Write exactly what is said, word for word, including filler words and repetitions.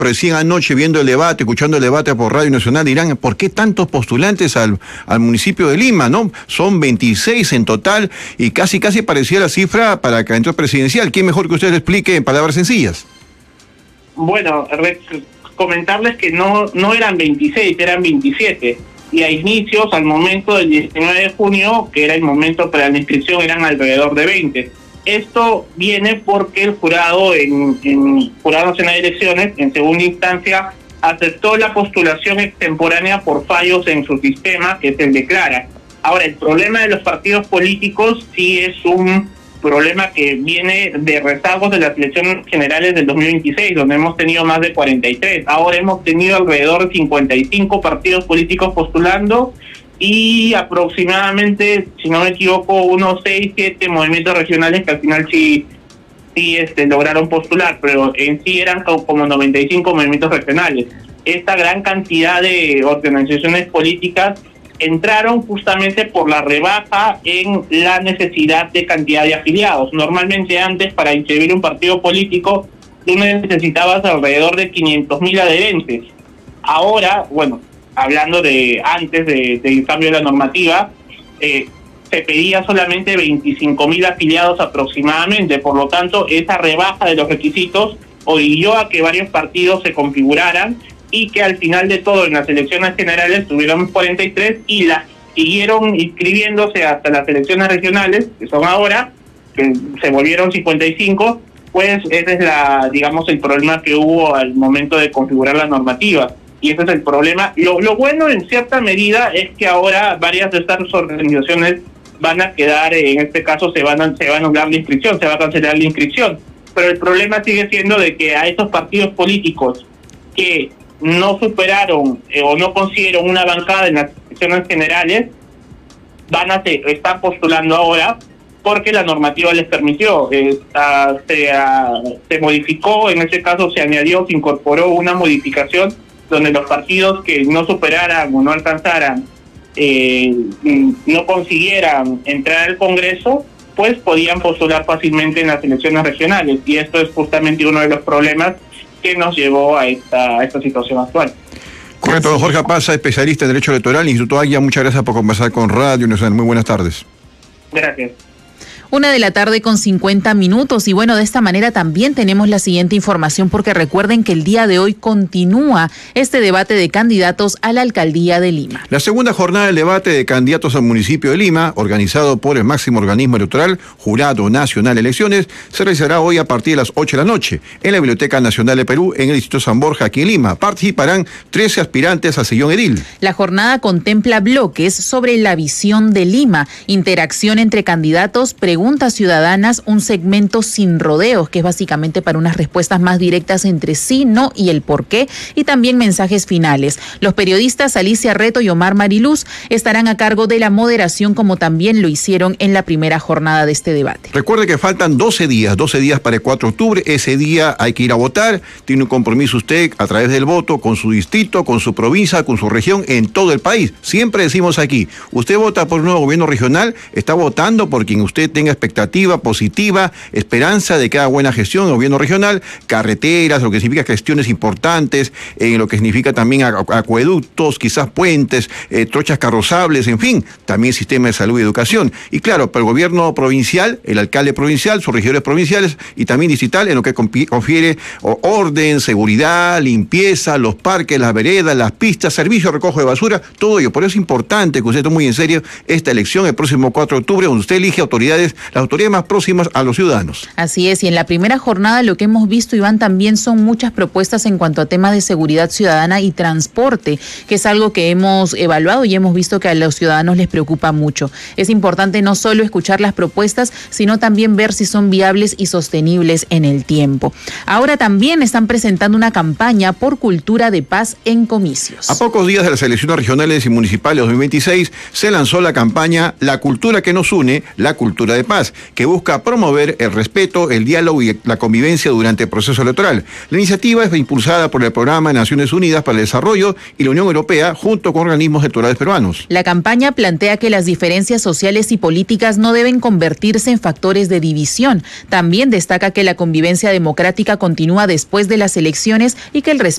recién anoche viendo el debate, escuchando el debate por Radio Nacional, dirán, ¿por qué tantos postulantes al, al municipio de Lima, no? Son veintiséis en total y casi, casi parecía la cifra para candidato presidencial. ¿Quién mejor que usted le explique en palabras sencillas? Bueno, comentarles que no, no eran veintiséis, eran veintisiete. Y a inicios, al momento del diecinueve de junio, que era el momento para la inscripción, eran alrededor de veinte. Esto viene porque el jurado, en, en Jurado Nacional de Elecciones, en segunda instancia, aceptó la postulación extemporánea por fallos en su sistema, que es el DECLARA. Ahora, el problema de los partidos políticos sí es un problema que viene de rezagos de las elecciones generales del dos mil veintiséis, donde hemos tenido más de cuarenta y tres. Ahora hemos tenido alrededor de cincuenta y cinco partidos políticos postulando y aproximadamente, si no me equivoco, unos seis, siete movimientos regionales que al final sí, sí este, lograron postular, pero en sí eran como noventa y cinco movimientos regionales. Esta gran cantidad de organizaciones políticas entraron justamente por la rebaja en la necesidad de cantidad de afiliados. Normalmente antes, para inscribir un partido político, tú necesitabas alrededor de quinientos mil adherentes. Ahora, bueno, hablando de antes de, del cambio de la normativa, eh, se pedía solamente veinticinco mil afiliados aproximadamente. Por lo tanto, esa rebaja de los requisitos obligó a que varios partidos se configuraran y que al final de todo en las elecciones generales tuvieron cuarenta y tres y las siguieron inscribiéndose hasta las elecciones regionales, que son ahora, que se volvieron cincuenta y cinco, pues ese es la, digamos, el problema que hubo al momento de configurar la normativa. Y ese es el problema. Lo, lo bueno en cierta medida es que ahora varias de estas organizaciones van a quedar, en este caso se van a, se va a anular la inscripción, se va a cancelar la inscripción. Pero el problema sigue siendo de que a estos partidos políticos que no superaron eh, o no consiguieron una bancada en las elecciones generales, van a ser, están postulando ahora porque la normativa les permitió. Eh, a, se, a, se modificó, en ese caso se añadió, se incorporó una modificación donde los partidos que no superaran o no alcanzaran, eh, no consiguieran entrar al Congreso, pues podían postular fácilmente en las elecciones regionales. Y esto es justamente uno de los problemas que nos llevó a esta, a esta situación actual. Correcto, don Jorge Pasa, especialista en Derecho Electoral, Instituto Águila, muchas gracias por conversar con Radio Nacional. Muy buenas tardes. Gracias. Una de la tarde con cincuenta minutos y bueno, de esta manera también tenemos la siguiente información porque recuerden que el día de hoy continúa este debate de candidatos a la alcaldía de Lima. La segunda jornada del debate de candidatos al municipio de Lima, organizado por el máximo organismo electoral, Jurado Nacional de Elecciones, se realizará hoy a partir de las ocho de la noche en la Biblioteca Nacional de Perú, en el Distrito San Borja, aquí en Lima. Participarán trece aspirantes a sillón edil. La jornada contempla bloques sobre la visión de Lima, interacción entre candidatos, preguntas Preguntas ciudadanas, un segmento sin rodeos, que es básicamente para unas respuestas más directas entre sí, no y el por qué, y también mensajes finales. Los periodistas Alicia Reto y Omar Mariluz estarán a cargo de la moderación, como también lo hicieron en la primera jornada de este debate. Recuerde que faltan doce días, doce días para el cuatro de octubre. Ese día hay que ir a votar. Tiene un compromiso usted a través del voto con su distrito, con su provincia, con su región, en todo el país. Siempre decimos aquí, usted vota por un nuevo gobierno regional, está votando por quien usted tenga expectativa positiva, esperanza de que haga buena gestión el gobierno regional, carreteras, lo que significa gestiones importantes, en lo que significa también acueductos, quizás puentes, eh, trochas carrozables, en fin, también sistema de salud y educación. Y claro, para el gobierno provincial, el alcalde provincial, sus regidores provinciales y también distrital, en lo que confiere orden, seguridad, limpieza, los parques, las veredas, las pistas, servicio de recojo de basura, todo ello. Por eso es importante que usted tome muy en serio esta elección el próximo cuatro de octubre, donde usted elige autoridades, las autoridades más próximas a los ciudadanos. Así es, y en la primera jornada lo que hemos visto, Iván, también son muchas propuestas en cuanto a temas de seguridad ciudadana y transporte, que es algo que hemos evaluado y hemos visto que a los ciudadanos les preocupa mucho. Es importante no solo escuchar las propuestas, sino también ver si son viables y sostenibles en el tiempo. Ahora también están presentando una campaña por cultura de paz en comicios. A pocos días de las elecciones regionales y municipales dos mil veintiséis, se lanzó la campaña La cultura que nos une, la cultura de paz, que busca promover el respeto, el diálogo y la convivencia durante el proceso electoral. La iniciativa es impulsada por el Programa de Naciones Unidas para el Desarrollo y la Unión Europea, junto con organismos electorales peruanos. La campaña plantea que las diferencias sociales y políticas no deben convertirse en factores de división. También destaca que la convivencia democrática continúa después de las elecciones y que el respeto